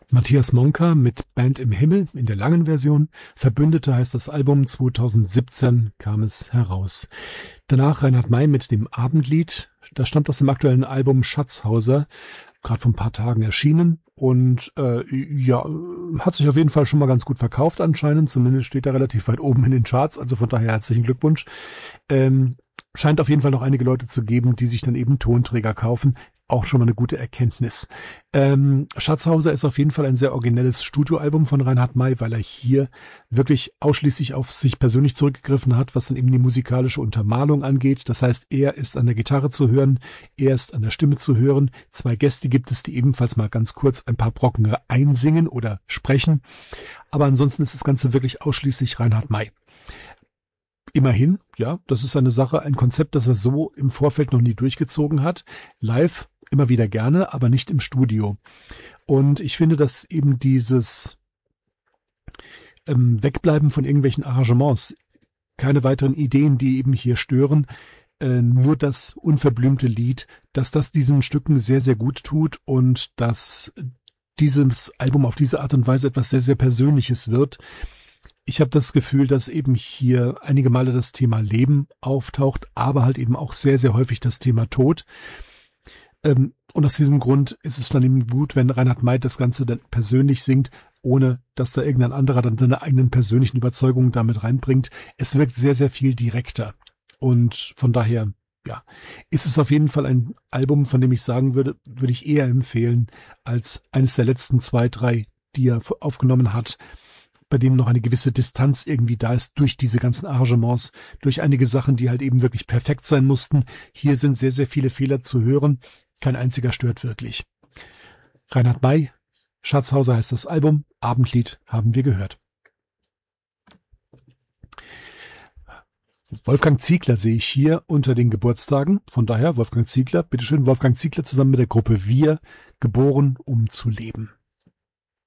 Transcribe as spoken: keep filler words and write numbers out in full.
Matthias Monka mit Band im Himmel in der langen Version. Verbündete heißt das Album. zweitausendsiebzehn kam es heraus. Danach Reinhard May mit dem Abendlied. Das stammt aus dem aktuellen Album Schatzhauser. Gerade vor ein paar Tagen erschienen. Und äh, ja, hat sich auf jeden Fall schon mal ganz gut verkauft anscheinend. Zumindest steht er relativ weit oben in den Charts. Also von daher herzlichen Glückwunsch. Ähm, scheint auf jeden Fall noch einige Leute zu geben, die sich dann eben Tonträger kaufen. Auch schon mal eine gute Erkenntnis. Ähm, Schatzhauser ist auf jeden Fall ein sehr originelles Studioalbum von Reinhard May, weil er hier wirklich ausschließlich auf sich persönlich zurückgegriffen hat, was dann eben die musikalische Untermalung angeht. Das heißt, er ist an der Gitarre zu hören, er ist an der Stimme zu hören. Zwei Gäste gibt es, die ebenfalls mal ganz kurz ein paar Brocken einsingen oder sprechen. Aber ansonsten ist das Ganze wirklich ausschließlich Reinhard May. Immerhin, ja, das ist eine Sache, ein Konzept, das er so im Vorfeld noch nie durchgezogen hat. Live immer wieder gerne, aber nicht im Studio. Und ich finde, dass eben dieses ähm, Wegbleiben von irgendwelchen Arrangements, keine weiteren Ideen, die eben hier stören, äh, nur das unverblümte Lied, dass das diesen Stücken sehr, sehr gut tut und dass dieses Album auf diese Art und Weise etwas sehr, sehr Persönliches wird. Ich habe das Gefühl, dass eben hier einige Male das Thema Leben auftaucht, aber halt eben auch sehr, sehr häufig das Thema Tod. Ähm, und aus diesem Grund ist es dann eben gut, wenn Reinhard May das Ganze dann persönlich singt, ohne dass da irgendein anderer dann seine eigenen persönlichen Überzeugungen damit reinbringt. Es wirkt sehr, sehr viel direkter. Und von daher, ja, ist es auf jeden Fall ein Album, von dem ich sagen würde, würde ich eher empfehlen, als eines der letzten zwei, drei, die er aufgenommen hat, bei dem noch eine gewisse Distanz irgendwie da ist durch diese ganzen Arrangements, durch einige Sachen, die halt eben wirklich perfekt sein mussten. Hier sind sehr, sehr viele Fehler zu hören. Kein einziger stört wirklich. Reinhard May, Schatzhauser heißt das Album, Abendlied haben wir gehört. Wolfgang Ziegler sehe ich hier unter den Geburtstagen. Von daher, Wolfgang Ziegler, bitteschön, Wolfgang Ziegler zusammen mit der Gruppe Wir, geboren, um zu leben.